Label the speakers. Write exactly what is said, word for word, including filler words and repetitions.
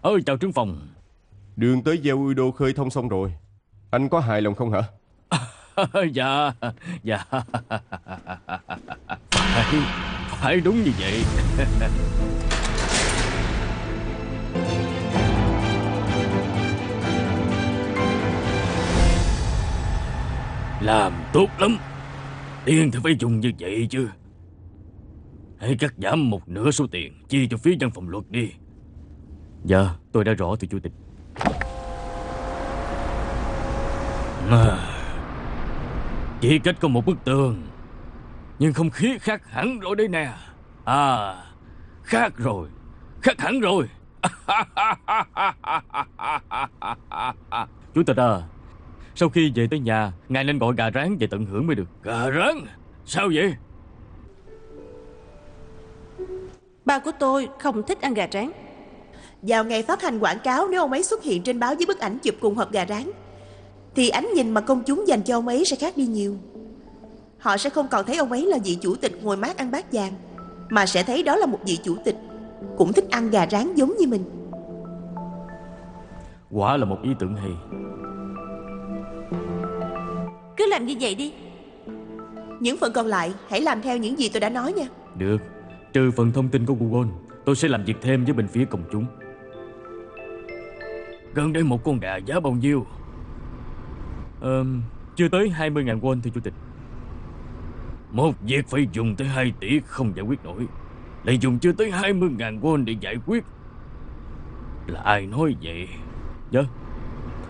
Speaker 1: Ôi chào trưởng phòng.
Speaker 2: Đường tới gieo Udo khơi thông xong rồi. Anh có hài lòng không hả?
Speaker 1: Dạ. Dạ. Phải, phải đúng như vậy. Làm tốt lắm. Tiền thì phải dùng như vậy chứ. Hãy cắt giảm một nửa số tiền chia cho phía văn phòng luật đi. Dạ, tôi đã rõ thưa chủ tịch. À, chỉ cách có một bức tường, nhưng không khí khác hẳn rồi đây nè. À, khác rồi, khác hẳn rồi. Chủ tịch à, sau khi về tới nhà, ngài nên gọi gà rán về tận hưởng mới được. Gà rán? Sao vậy?
Speaker 3: Ba của tôi không thích ăn gà rán. Vào ngày phát hành quảng cáo, nếu ông ấy xuất hiện trên báo với bức ảnh chụp cùng hộp gà rán, thì ánh nhìn mà công chúng dành cho ông ấy sẽ khác đi nhiều. Họ sẽ không còn thấy ông ấy là vị chủ tịch ngồi mát ăn bát vàng, mà sẽ thấy đó là một vị chủ tịch cũng thích ăn gà rán giống như mình.
Speaker 1: Quả là một ý tưởng hay.
Speaker 3: Cứ làm như vậy đi. Những phần còn lại hãy làm theo những gì tôi đã nói nha.
Speaker 1: Được, trừ phần thông tin của Google, tôi sẽ làm việc thêm với bên phía công chúng. Gần đây một con gà giá bao nhiêu? Ờ, chưa tới hai mươi ngàn won thưa chủ tịch. Một việc phải dùng tới hai tỷ không giải quyết nổi, lại dùng chưa tới hai mươi ngàn won để giải quyết. Là ai nói vậy? Dạ,